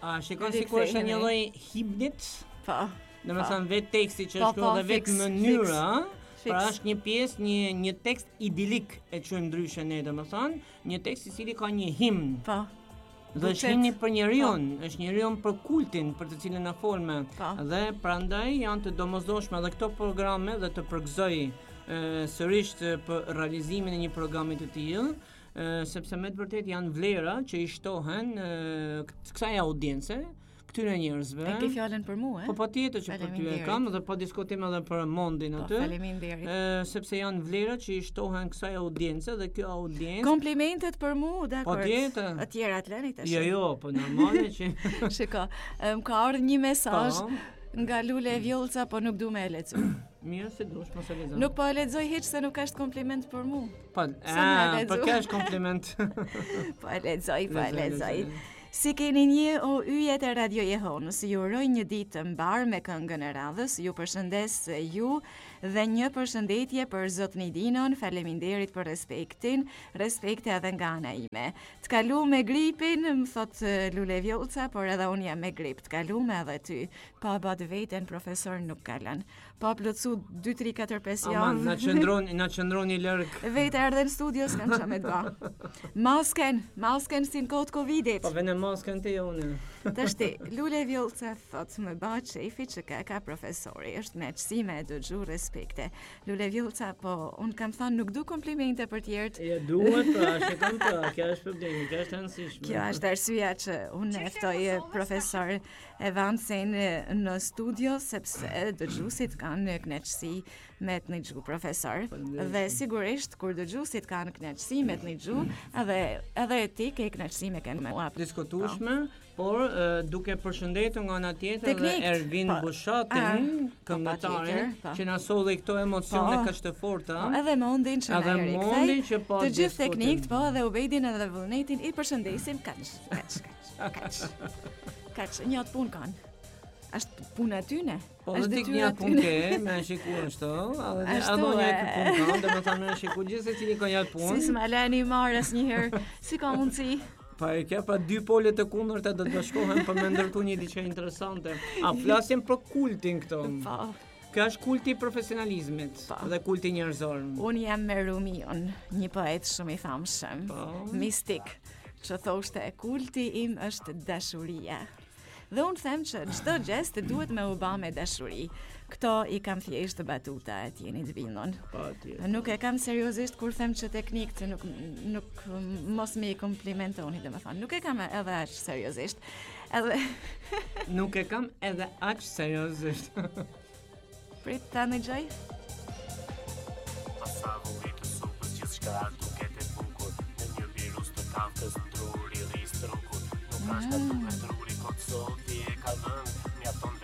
shikon sikur është një lloj hibnit. Po. Domethënë vetë teksti që është Po, dhe vetë fix, mënyra, fix. pra është një pjesë, një tekst idilik e quajmë ndryshe ne, domethënë, një tekst i cili ka një himn. Po. Dhe është himni për njeriu, është njeriu për kultin për të cilën na folme. Dhe prandaj janë të domosdoshme edhe këto programe dhe të përgëzoj sërish për realizimin e një programi të tillë, sepse me të vërtetë janë vlera që i shtohen kësaj audience, këtyre njerëzve. E ke fjalën për mua, Po patjetër që për ty e kam dhe po diskutojmë edhe për mondin aty. Faleminderit. Sepse janë vlera që i shtohen kësaj audience dhe kjo audiencë. Komplimentet për mua, dakor. Patjetër. Të tjerat lëni tash. Jo, po normale që Shiko, ka ardhur një mesazh nga Lule Vjollca, po nuk du me e lexoj. Mirë se dush, mos e lexoj. Nuk po e lexoj hiç se nuk është kompliment për mua. Po, për kjo është kompliment. Po e lexoj. Si keni një o yjet e Radio Jehonës, ju uroj një ditë të mbar me këngën e radhës, ju përshëndes ju dhe një përshëndetje për zotni Dinon, faleminderit për respektin, respekte edhe nga ana ime. Të kalu me gripin, më thot Lule Vjollca, por edhe unë jam me grip, të kalu me edhe ty, pa bat veten profesor nuk kalën, pa plotsu 2, 3, 4, 5 javë. Aman, na qëndroni lërg. Vete erdhe në studio, s'kam qa me të ba. Masken si në kohët Covidit. Po vene maskën të jone. Tashti, Lule Vjollca thot më ba qefi që ka profesori, është me qësime e dëgju respekte. Lule Vjollca, po unë kam thënë nuk du komplimente për tjerët. Ja duhet, pra, shikon pra, kjo është problemi, kjo është rëndësishme. Kjo është arsyeja që unë eftoj profesor Evansin në studio, sepse dëgjuesit kanë kënaqësi me të dëgju profesor. Dhe sigurisht kur dëgjuesit kanë kënaqësi me të dëgju, edhe ti ke kënaqësi me kënë. Diskutueshme, por duke përshëndetur nga ana tjetër dhe Ervin Bushatin, këngëtarin, që na solli këto emocione kaq të forta. Edhe Mondin që na rikthej. Të gjithë teknikët, po, edhe Ubedin edhe Vullnetin i përshëndesim kaq. Kaq, një atë punë kanë. Është puna tyne. Po dhe dik një punë ke, me shikuar ashtu, edhe një punë kanë, dhe me thamë me shikuar gjithë se cili ka një punë. Si s'ma leni marë asnjëherë, si ka mundësi? Pa e kja pa 2 pole të kundërta do të bashkohen për me ndërtu një diçka interesante. Flasim për kultin këto. Po. Kjo është kulti i profesionalizmit dhe kulti njerëzor. Unë jam me Rumion, një poet shumë i famshëm, mistik, që thoshte kulti im është dashuria. Dhe unë them që çdo gjest duhet me u bë me dashuri. Këto i kam thjesht batuta e tjeni të bindon. Nuk e kam seriozisht kur them që teknikët nuk mos me i komplimentoni, domethënë. Nuk e kam edhe aq seriozisht. Nuk e kam edhe aq seriozisht. Prit ta ndëgjoj. Pasavulli të supës gjithçka duket e bukur, në një virus të kafkës në truri rrisë trukur. Nuk është të duhet truri kot sot, ti e ka vënd, mjafton